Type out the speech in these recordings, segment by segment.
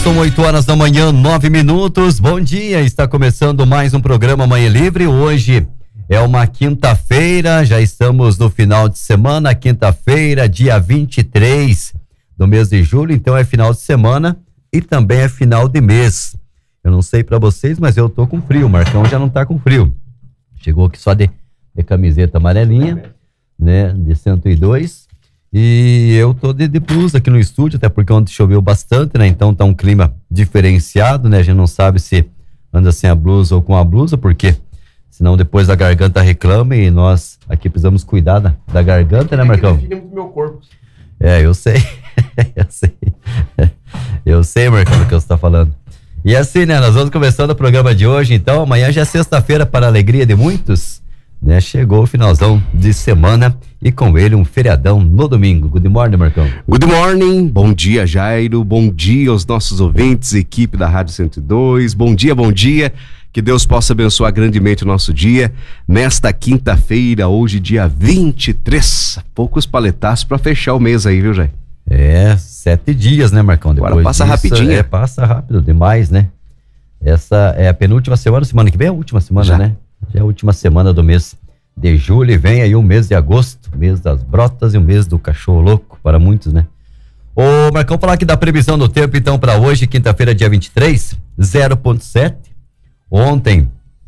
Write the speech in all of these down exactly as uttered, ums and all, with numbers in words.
São oito horas da manhã, nove minutos. Bom dia, está começando mais um programa Manhã Livre. Hoje é uma quinta-feira, já estamos no final de semana, quinta-feira, dia vinte e três do mês de julho, então é final de semana e também é final de mês. Eu não sei pra vocês, mas eu tô com frio, o Marcão já não tá com frio. Chegou aqui só de, de camiseta amarelinha, né, de cento e dois. E eu tô de, de blusa aqui no estúdio, até porque ontem choveu bastante, né? Então tá um clima diferenciado, né? A gente não sabe se anda sem a blusa ou com a blusa, porque senão depois a garganta reclama e nós aqui precisamos cuidar da, da garganta, né, Marcão? É muito meu corpo. É, eu sei. eu sei. Eu sei, Marcão, do que você tá falando. E assim, né? Nós vamos começando o programa de hoje, então amanhã já é sexta-feira para a alegria de muitos, né? Chegou o finalzão de semana e com ele um feriadão no domingo. Good morning, Marcão. Good morning, bom dia, Jairo, bom dia aos nossos ouvintes, equipe da Rádio cento e dois, bom dia, bom dia, que Deus possa abençoar grandemente o nosso dia, nesta quinta-feira, hoje dia vinte e três, poucos paletaços para fechar o mês aí, viu, Jair? É, sete dias, né, Marcão? Depois Agora passa disso, rapidinho. É, passa rápido demais, né? Essa é a penúltima semana, semana que vem é a última semana, Já. né? Já é a última semana do mês de julho e vem aí o mês de agosto, mês das brotas e o mês do cachorro louco para muitos, né? Ô, Marcão, falar aqui da previsão do tempo, então, para hoje, quinta-feira, dia vinte e três, zero ponto sete. Ontem,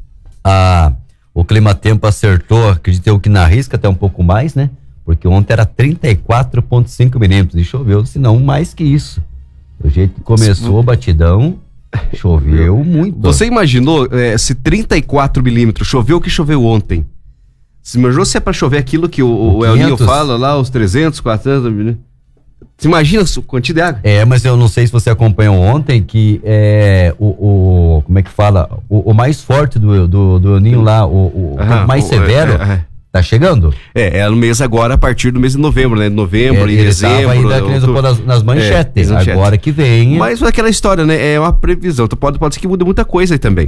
a, o clima-tempo acertou, acredito eu que na risca até um pouco mais, né? Porque ontem era trinta e quatro ponto cinco milímetros e choveu, se não mais que isso. Do jeito que começou o batidão, choveu muito. Você imaginou é, se trinta e quatro milímetros choveu o que choveu ontem? Você imaginou se é pra chover aquilo que o, o El Ninho fala lá, os trezentos, quatrocentos milímetros? Você imagina a quantidade de água? É, mas eu não sei se você acompanhou ontem que é, o, o como é que fala? O, o mais forte do, do, do El Ninho lá, o, o Aham, mais o- severo, é, é. tá chegando? É, é no mês agora, a partir do mês de novembro, né? Novembro, É, em ele dezembro. tava ainda querendo outubro. pôr nas, nas manchetes, É, manchetes. agora que vem. Mas aquela história, né? É uma previsão. Então pode, pode ser que mude muita coisa aí também.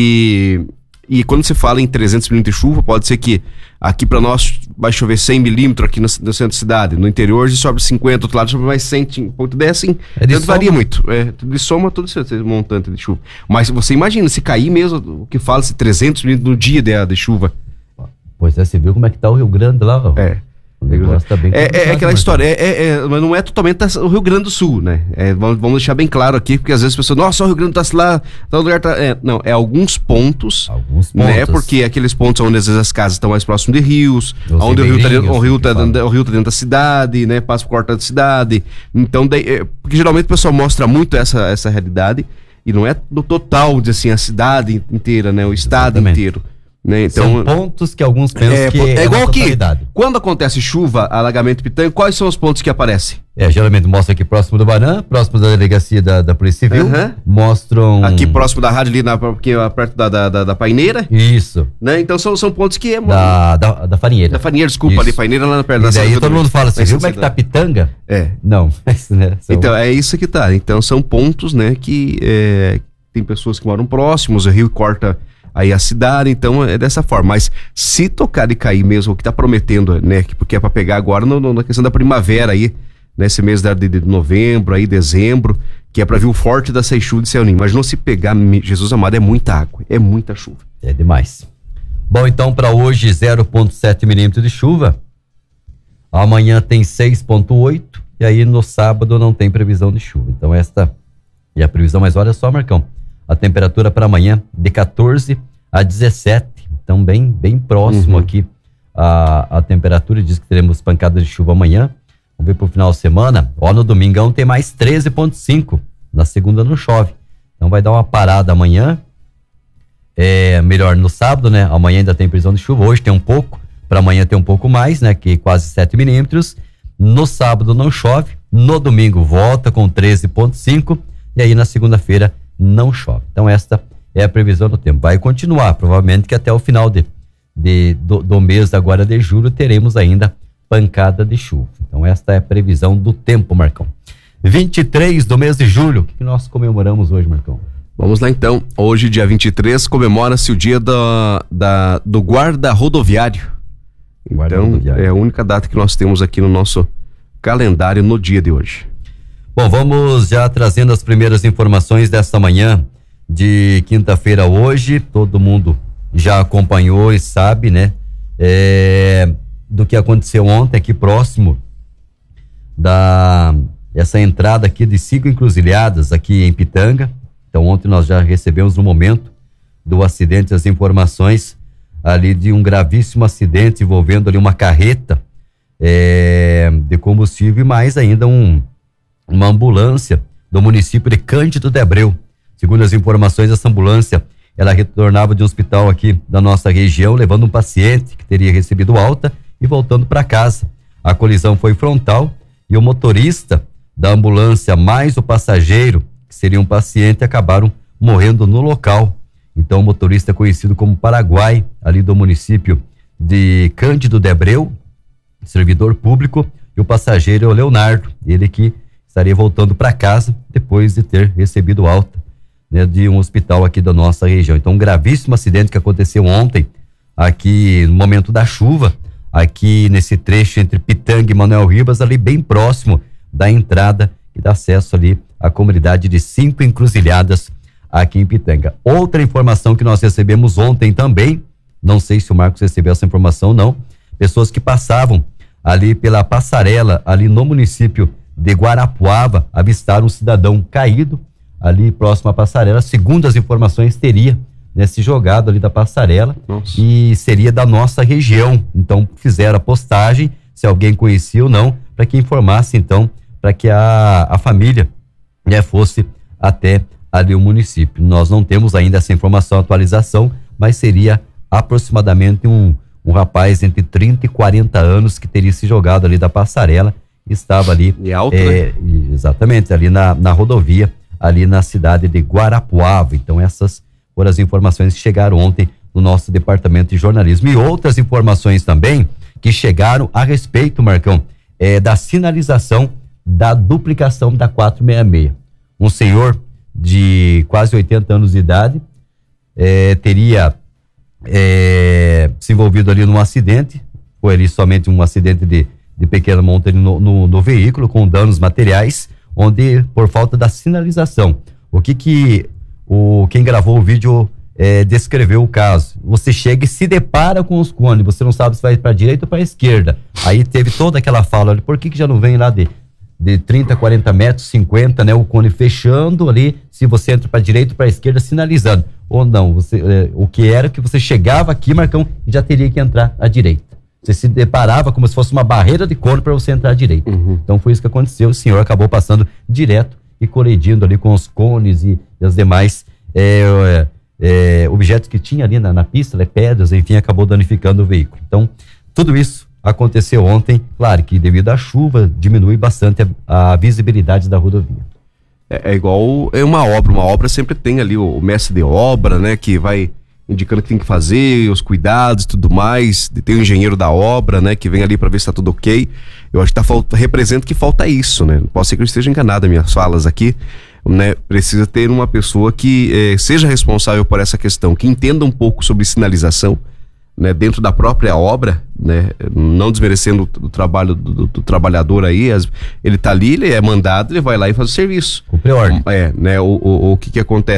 E, e quando se fala em trezentos milímetros de chuva, pode ser que aqui pra nós vai chover cem milímetros aqui no, no centro da cidade. No interior já sobe cinquenta, do outro lado sobe mais cem, ponto dez, assim. É de Tanto varia soma. muito. É, tudo de soma, tudo esse, esse montante de chuva. Mas você imagina, se cair mesmo, o que fala-se trezentos milímetros no dia de, de chuva. Pois é, você viu como é que tá o Rio Grande lá? Ó. É. O negócio tá bem É, é complicado, aquela Marcão. história, é, é, é, mas não é totalmente o Rio Grande do Sul, né? É, vamos, vamos deixar bem claro aqui, porque às vezes as pessoas, nossa, o Rio Grande tá lá, tal lugar tá. É, não, é alguns pontos, Alguns pontos. né? Porque aqueles pontos onde às vezes as casas estão mais próximas de rios, Os onde o rio, tá, dentro- o, rio tá, ribeirinhos, dentro- o rio tá dentro da cidade, né? Passa por corta da cidade. Então, daí, é, porque geralmente o pessoal mostra muito essa, essa realidade, e não é no total, de, assim, a cidade inteira, né? O estado Exatamente. inteiro. Né? Então, São pontos que alguns pensam é, que pô, é igual uma que totalidade. quando acontece chuva, alagamento pitanga, quais são os pontos que aparecem? É, geralmente mostra aqui próximo do Baran, próximo da delegacia da, da Polícia Civil, Aham. mostram... Aqui próximo da rádio, ali na, porque é perto da, da, da, da Paineira, Isso, né? Então são, são pontos que é da, da, da, da farinheira. da Farinheira, desculpa, Isso. ali, Paineira lá na perto E da daí Santa todo Cruz. mundo fala assim, Mas viu como é que tá Pitanga? É. Não, mas, né, são- Então, é isso que tá. Então são pontos, né, que é, tem pessoas que moram próximos, o rio corta aí a cidade, então é dessa forma. Mas se tocar e cair mesmo, o que tá prometendo, né, que- porque é pra pegar agora no, no- na questão da primavera aí, nesse mês da- de, de novembro, aí dezembro, que é pra vir o forte da Seixude de Céu Ninho. Mas não se pegar, me- Jesus amado, é muita água, é muita chuva. É demais. Bom, então para hoje zero ponto sete milímetros de chuva. Amanhã tem seis ponto oito e aí no sábado não tem previsão de chuva. Então esta é a previsão, mas olha só, Marcão, a temperatura para amanhã de quatorze a dezessete, então bem bem próximo Uhum. aqui a, a temperatura, diz que teremos pancada de chuva amanhã. Vamos ver pro final de semana. Ó, no domingão tem mais treze ponto cinco, na segunda não chove. Então vai dar uma parada amanhã. É, melhor no sábado, né? Amanhã ainda tem previsão de chuva, hoje tem um pouco, para amanhã tem um pouco mais, né? Que quase sete milímetros. No sábado não chove, no domingo volta com treze ponto cinco e aí na segunda-feira não chove. Então esta é a previsão do tempo. Vai continuar, provavelmente que até o final de, de, do, do mês agora de julho teremos ainda pancada de chuva. Então esta é a previsão do tempo, Marcão. vinte e três do mês de julho, o que, que nós comemoramos hoje, Marcão? Vamos lá então, hoje dia vinte e três comemora-se o dia da, da, do guarda rodoviário. Guarda Então rodoviário. é a única data que nós temos aqui no nosso calendário no dia de hoje. Bom, vamos já trazendo as primeiras informações desta manhã de quinta-feira hoje. Todo mundo já acompanhou e sabe, né? É, do que aconteceu ontem aqui próximo da essa entrada aqui de cinco encruzilhadas aqui em Pitanga. Então ontem nós já recebemos no momento do acidente as informações ali de um gravíssimo acidente envolvendo ali uma carreta é, de combustível e mais ainda um, uma ambulância do município de Cândido de Abreu. Segundo as informações, essa ambulância ela retornava de um hospital aqui da nossa região, levando um paciente que teria recebido alta e voltando para casa. A colisão foi frontal e o motorista da ambulância mais o passageiro, que seria um paciente, acabaram morrendo no local. Então o motorista é conhecido como Paraguai, ali do município de Cândido de Abreu, servidor público, e o passageiro é o Leonardo, ele que estaria voltando para casa depois de ter recebido alta, né, de um hospital aqui da nossa região. Então um gravíssimo acidente que aconteceu ontem aqui no momento da chuva, aqui nesse trecho entre Pitanga e Manuel Ribas, ali bem próximo da entrada e dá acesso ali à comunidade de Cinco Encruzilhadas aqui em Pitanga. Outra informação que nós recebemos ontem também, não sei se o Marcos recebeu essa informação ou não, pessoas que passavam ali pela passarela, ali no município de Guarapuava, avistaram um cidadão caído ali próximo à passarela. Segundo as informações, teria, né, se jogado ali da passarela. Nossa. E seria da nossa região. Então fizeram a postagem, se alguém conhecia ou não, para que informasse então, para que a, a família, né, fosse até ali o município. Nós não temos ainda essa informação, atualização, mas seria aproximadamente um, um rapaz entre trinta e quarenta anos que teria se jogado ali da passarela, estava ali, e alto, é, né? Exatamente, ali na, na rodovia, ali na cidade de Guarapuava. Então essas foram as informações que chegaram ontem no nosso departamento de jornalismo. E outras informações também que chegaram a respeito, Marcão, é, da sinalização da duplicação da quatrocentos e sessenta e seis. Um senhor de quase oitenta anos de idade é, teria é, se envolvido ali num acidente, foi ali somente um acidente de, de pequena monta no, no, no veículo, com danos materiais, onde por falta da sinalização. O que que o, quem gravou o vídeo é, descreveu o caso? Você chega e se depara com os cones, você não sabe se vai para a direita ou para a esquerda. Aí teve toda aquela fala ali, por que que já não vem lá de de trinta, quarenta metros, cinquenta, né? O cone fechando ali, se você entra para direita ou para esquerda, sinalizando. Ou não, você, é, o que era que você chegava aqui, Marcão, e já teria que entrar à direita. Você se deparava como se fosse uma barreira de cone para você entrar à direita. Uhum. Então foi isso que aconteceu, o senhor acabou passando direto e colidindo ali com os cones e, e as demais é, é, é, objetos que tinha ali na, na pista, né? Pedras, enfim, acabou danificando o veículo. Então, tudo isso aconteceu ontem. Claro que devido à chuva diminui bastante a, a visibilidade da rodovia. É, é igual é uma obra, uma obra sempre tem ali o, o mestre de obra, né, que vai indicando o que tem que fazer, os cuidados e tudo mais. Tem o engenheiro da obra, né, que vem ali para ver se tá tudo ok. Eu acho que tá falta, representa que falta isso, né? Pode ser que eu esteja enganado nas minhas falas aqui, né? Precisa ter uma pessoa que eh, seja responsável por essa questão, que entenda um pouco sobre sinalização, né, dentro da própria obra, né, não desmerecendo o trabalho do, do, do trabalhador aí. As, ele tá ali, ele é mandado, ele vai lá e faz o serviço. Cumpre ordem. É, né, o, o, o que que acontece?